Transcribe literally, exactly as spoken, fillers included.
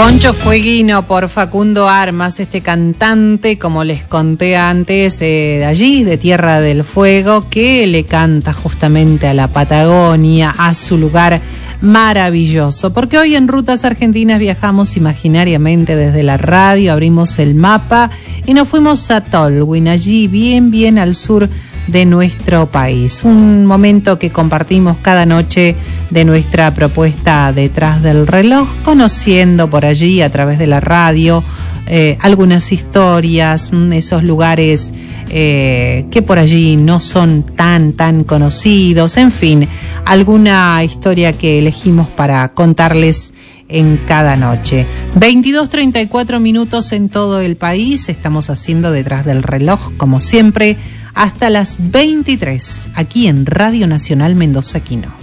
Poncho Fueguino por Facundo Armas, este cantante, como les conté antes, eh, de allí, de Tierra del Fuego, que le canta justamente a la Patagonia, a su lugar maravilloso. Porque hoy en Rutas Argentinas viajamos imaginariamente desde la radio, abrimos el mapa y nos fuimos a Tolwyn, allí bien, bien al sur de nuestro país. Un momento que compartimos cada noche de nuestra propuesta Detrás del Reloj, conociendo por allí a través de la radio eh, algunas historias, esos lugares eh, que por allí no son tan, tan conocidos, en fin, alguna historia que elegimos para contarles en cada noche. veintidós treinta y cuatro minutos en todo el país. Estamos haciendo Detrás del Reloj, como siempre, hasta las veintitrés, aquí en Radio Nacional Mendoza Quino.